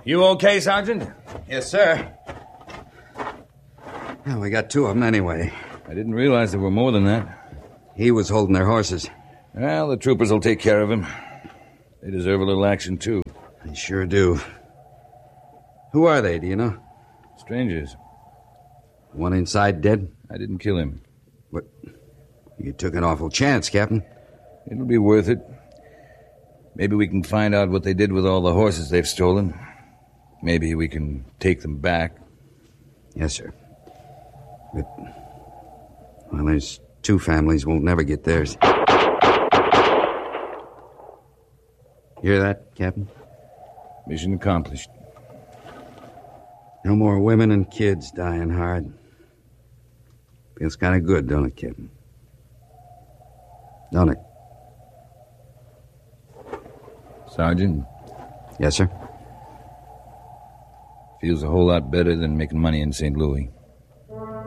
You okay, Sergeant? Yes, sir. Well, we got 2 of them anyway. I didn't realize there were more than that. He was holding their horses. Well, the troopers will take care of him. They deserve a little action, too. They sure do. Who are they, do you know? Strangers. One inside dead? I didn't kill him. But you took an awful chance, Captain. It'll be worth it. Maybe we can find out what they did with all the horses they've stolen. Maybe we can take them back. Yes, sir. But, well, there's 2 families won't never get theirs. Hear that, Captain? Mission accomplished. No more women and kids dying hard. Feels kind of good, don't it, Captain? Don't it? Sergeant? Yes, sir? Feels a whole lot better than making money in St. Louis.